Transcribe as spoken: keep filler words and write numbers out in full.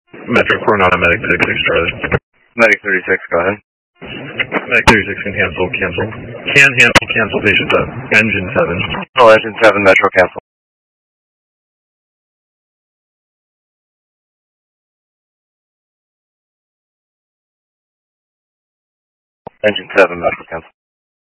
Metro Coronado, Medic thirty-six, Charlie. Medic thirty-six, go ahead. Medic thirty-six can cancel, cancel. Can handle, cancel, patient seven. Engine seven. Oh, engine seven, Metro, cancel. Engine seven, Metro, cancel.